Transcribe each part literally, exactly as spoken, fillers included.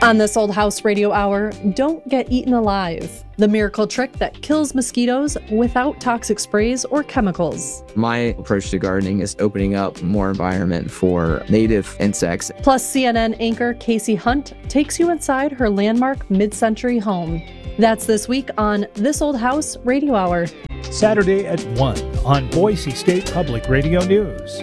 On this Old House Radio Hour, don't get eaten alive. The miracle trick that kills mosquitoes without toxic sprays or chemicals. My approach to gardening is opening up more environment for native insects. Plus, C N N anchor Casey Hunt takes you inside her landmark mid-century home. That's this week on This Old House Radio Hour. Saturday at one on Boise State Public Radio News.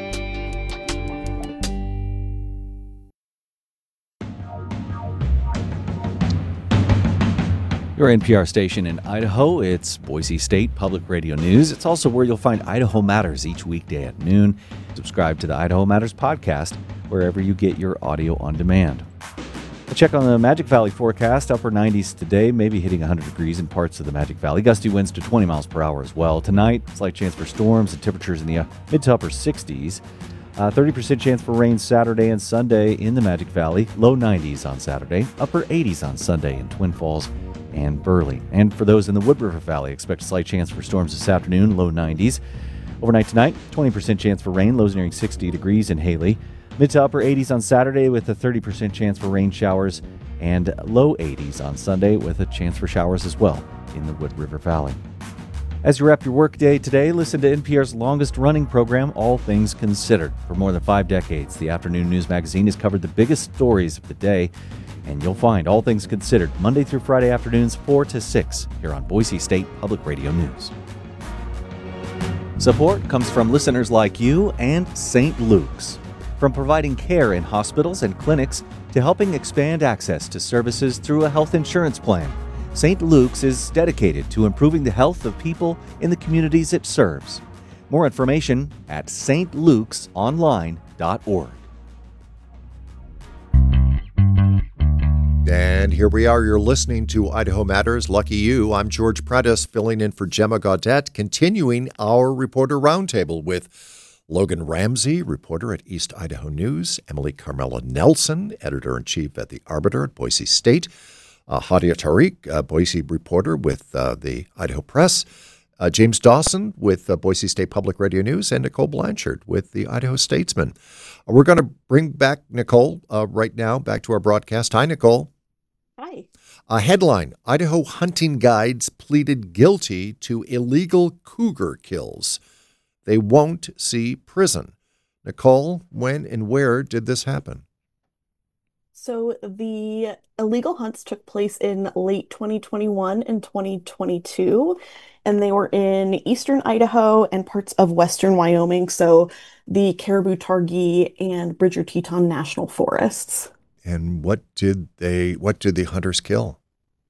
Your N P R station in Idaho, it's Boise State Public Radio News. It's also where you'll find Idaho Matters each weekday at noon. Subscribe to the Idaho Matters podcast wherever you get your audio on demand. A check on the Magic Valley forecast, upper nineties today, maybe hitting one hundred degrees in parts of the Magic Valley. Gusty winds to twenty miles per hour as well. Tonight, slight chance for storms and temperatures in the mid to upper sixties. Uh, thirty percent chance for rain Saturday and Sunday in the Magic Valley. Low nineties on Saturday, upper eighties on Sunday in Twin Falls and Burley. And for those in the Wood River Valley, expect a slight chance for storms this afternoon, low nineties. Overnight tonight, twenty percent chance for rain, lows nearing sixty degrees in Haley. Mid to upper eighties on Saturday with a thirty percent chance for rain showers, and low eighties on Sunday with a chance for showers as well in the Wood River Valley. As you wrap your workday today, listen to N P R's longest-running program, All Things Considered. For more than five decades, the afternoon news magazine has covered the biggest stories of the day, and you'll find All Things Considered Monday through Friday afternoons four to six here on Boise State Public Radio News. Support comes from listeners like you and Saint Luke's. From providing care in hospitals and clinics to helping expand access to services through a health insurance plan, Saint Luke's is dedicated to improving the health of people in the communities it serves. More information at s t lukes online dot org. And here we are. You're listening to Idaho Matters. Lucky you. I'm George Prentice, filling in for Gemma Gaudette, continuing our Reporter Roundtable with Logan Ramsey, reporter at East Idaho News, Emily Carmela Nelson, editor-in-chief at The Arbiter at Boise State, uh, Hadia Tariq, uh, Boise reporter with uh, the Idaho Press, uh, James Dawson with uh, Boise State Public Radio News, and Nicole Blanchard with the Idaho Statesman. Uh, we're going to bring back Nicole uh, right now, back to our broadcast. Hi, Nicole. Hi. A headline, Idaho hunting guides pleaded guilty to illegal cougar kills. They won't see prison. Nicole, when and where did this happen? So the illegal hunts took place in late twenty twenty-one and twenty twenty-two, and they were in eastern Idaho and parts of western Wyoming, so the Caribou Targhee and Bridger Teton National Forests. And what did they? What did the hunters kill?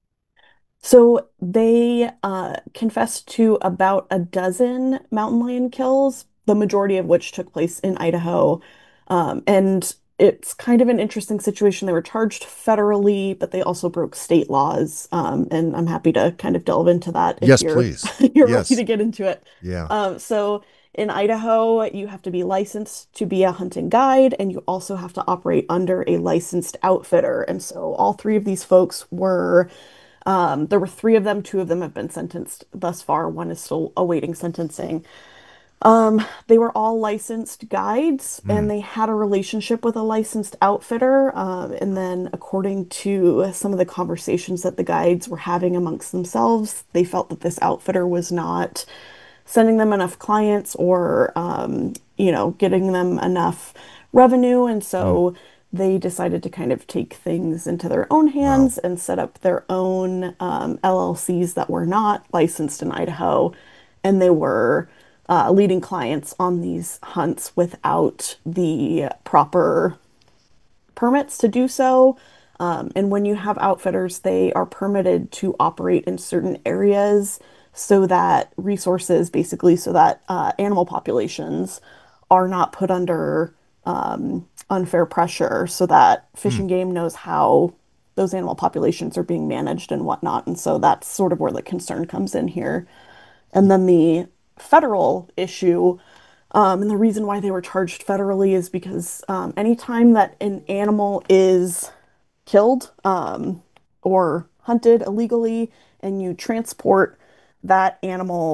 So they uh, confessed to about a dozen mountain lion kills, the majority of which took place in Idaho. Um, and it's kind of an interesting situation. They were charged federally, but they also broke state laws. Um, and I'm happy to kind of delve into that if Yes, you're, please. you're Yes. ready to get into it. Yeah. Um, so in Idaho, you have to be licensed to be a hunting guide, and you also have to operate under a licensed outfitter. And so all three of these folks were... Um, there were three of them. Two of them have been sentenced thus far. One is still awaiting sentencing. Um, they were all licensed guides, Mm. and they had a relationship with a licensed outfitter. Um, and then, according to some of the conversations that the guides were having amongst themselves, they felt that this outfitter was not sending them enough clients or, um, you know, getting them enough revenue. And so... Mm. They decided to kind of take things into their own hands wow. and set up their own um, L L Cs that were not licensed in Idaho. And they were uh, leading clients on these hunts without the proper permits to do so. Um, and when you have outfitters, they are permitted to operate in certain areas so that resources, basically, so that uh, animal populations are not put under... Um, unfair pressure, so that Fish and Game knows how those animal populations are being managed and whatnot. And so that's sort of where the concern comes in here. And then the federal issue, um, and the reason why they were charged federally is because um, anytime that an animal is killed um, or hunted illegally and you transport that animal's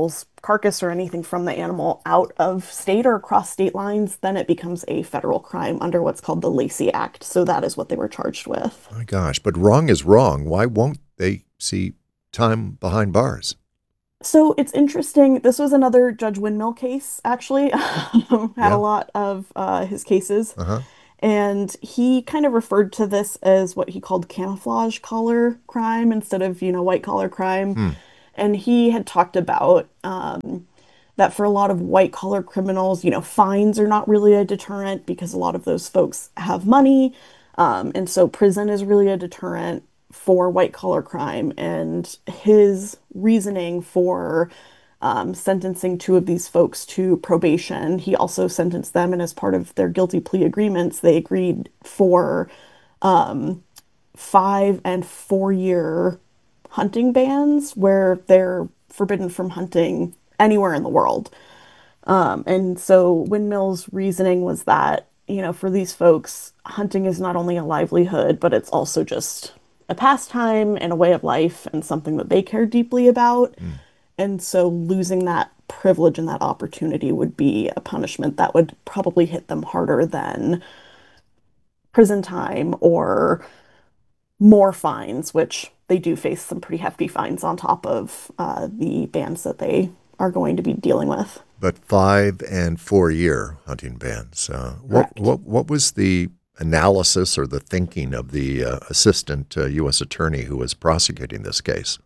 carcass or anything from the animal out of state or across state lines, then it becomes a federal crime under what's called the Lacey Act. So that is what they were charged with. My gosh, but wrong is wrong. Why won't they see time behind bars? So it's interesting. This was another Judge Windmill case, actually. Had Yeah. a lot of uh, his cases. Uh-huh. And he kind of referred to this as what he called camouflage collar crime instead of, you know, white collar crime. Hmm. And he had talked about um, that for a lot of white collar criminals, you know, fines are not really a deterrent because a lot of those folks have money. Um, and so prison is really a deterrent for white collar crime. And his reasoning for um, sentencing two of these folks to probation, he also sentenced them, and as part of their guilty plea agreements, they agreed for um, five and four year hunting bans where they're forbidden from hunting anywhere in the world. Um, and so Windmill's reasoning was that, you know, for these folks, hunting is not only a livelihood, but it's also just a pastime and a way of life and something that they care deeply about. Mm. And so losing that privilege and that opportunity would be a punishment that would probably hit them harder than prison time or more fines, which they do face some pretty hefty fines on top of uh, the bans that they are going to be dealing with. But five and four year hunting bans. Uh, what, what what was the analysis or the thinking of the uh, assistant uh, U S attorney who was prosecuting this case?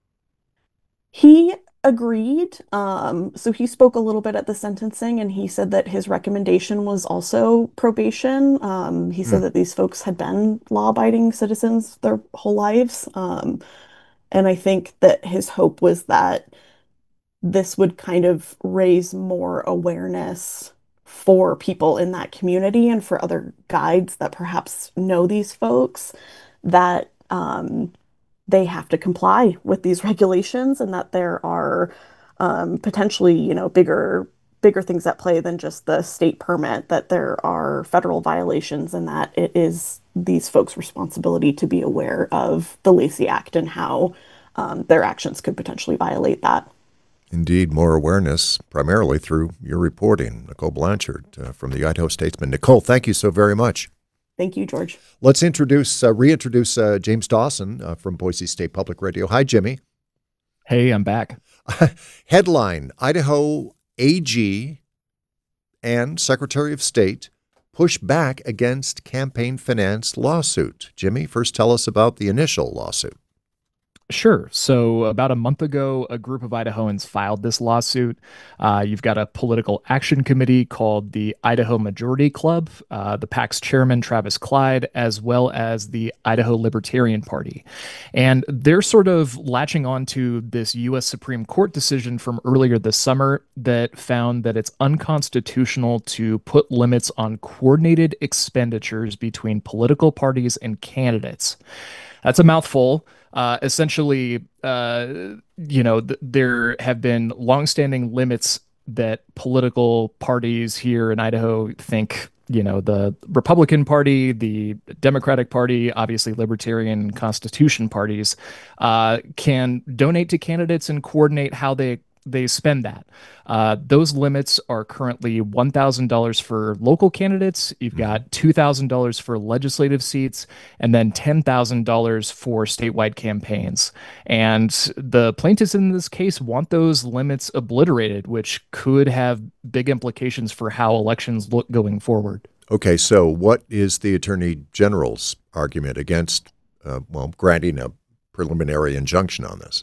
He agreed. Um, so he spoke a little bit at the sentencing, and he said that his recommendation was also probation. Um, he said mm. that these folks had been law-abiding citizens their whole lives. Um, and I think that his hope was that this would kind of raise more awareness for people in that community and for other guides that perhaps know these folks, that um, they have to comply with these regulations, and that there are um, potentially, you know, bigger bigger things at play than just the state permit, that there are federal violations, and that it is these folks' responsibility to be aware of the Lacey Act and how um, their actions could potentially violate that. Indeed, more awareness, primarily through your reporting. Nicole Blanchard uh, from the Idaho Statesman. Nicole, thank you so very much. Thank you, George. Let's introduce, uh, reintroduce uh, James Dawson uh, from Boise State Public Radio. Hi, Jimmy. Hey, I'm back. Headline, Idaho A G and Secretary of State push back against campaign finance lawsuit. Jimmy, first tell us about the initial lawsuit. Sure. So about a month ago, a group of Idahoans filed this lawsuit. Uh, you've got a political action committee called the Idaho Majority Club, uh, the PAC's chairman, Travis Clyde, as well as the Idaho Libertarian Party. And they're sort of latching on to this U S Supreme Court decision from earlier this summer that found that it's unconstitutional to put limits on coordinated expenditures between political parties and candidates. That's a mouthful. Uh, essentially, uh, you know, th- there have been longstanding limits that political parties here in Idaho think, you know, the Republican Party, the Democratic Party, obviously Libertarian and Constitution parties, uh, can donate to candidates and coordinate how they they spend that. Uh, those limits are currently one thousand dollars for local candidates. You've got two thousand dollars for legislative seats, and then ten thousand dollars for statewide campaigns. And the plaintiffs in this case want those limits obliterated, which could have big implications for how elections look going forward. Okay, so what is the Attorney General's argument against, uh, well, granting a preliminary injunction on this?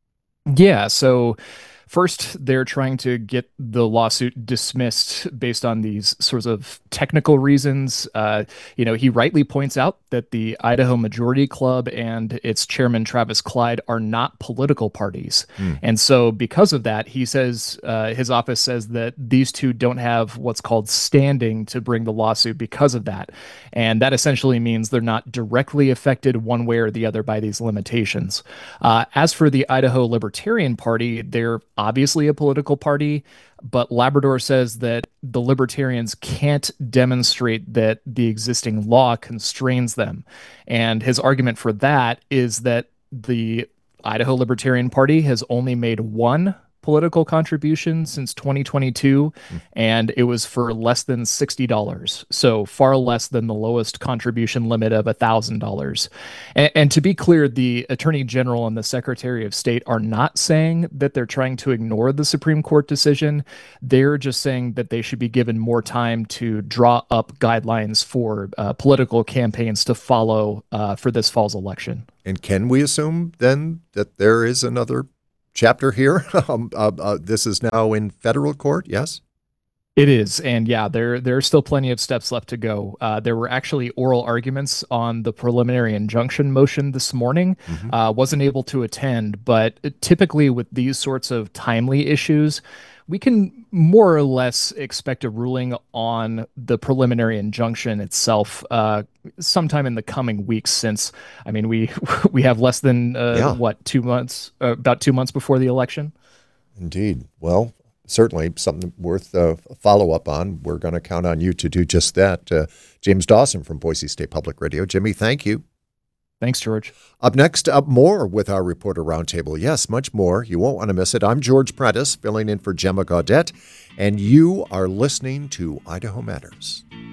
Yeah, so first, they're trying to get the lawsuit dismissed based on these sorts of technical reasons. Uh, you know, he rightly points out that the Idaho Majority Club and its chairman, Travis Clyde, are not political parties. Mm. And so because of that, he says, uh, his office says that these two don't have what's called standing to bring the lawsuit because of that. And that essentially means they're not directly affected one way or the other by these limitations. Uh, as for the Idaho Libertarian Party, they're obviously a political party, but Labrador says that the Libertarians can't demonstrate that the existing law constrains them. And his argument for that is that the Idaho Libertarian Party has only made one political contribution since twenty twenty-two, mm. and it was for less than sixty dollars, so far less than the lowest contribution limit of one thousand dollars. And, and to be clear, the Attorney General and the Secretary of State are not saying that they're trying to ignore the Supreme Court decision. They're just saying that they should be given more time to draw up guidelines for uh, political campaigns to follow uh, for this fall's election. And can we assume then that there is another chapter here? um, uh, uh, this is now in federal court, yes? It is. And yeah, there, there are still plenty of steps left to go. Uh, there were actually oral arguments on the preliminary injunction motion this morning. Mm-hmm. Uh, wasn't able to attend, but typically with these sorts of timely issues, we can more or less expect a ruling on the preliminary injunction itself uh, sometime in the coming weeks. Since, I mean, we we have less than uh, yeah. what two months, uh, about two months before the election. Indeed. Well, certainly something worth a uh, follow up on. We're going to count on you to do just that. Uh, James Dawson from Boise State Public Radio. Jimmy, thank you. Thanks, George. Up next, up more with our Reporter Roundtable. Yes, much more. You won't want to miss it. I'm George Prentice, filling in for Gemma Gaudette, and you are listening to Idaho Matters.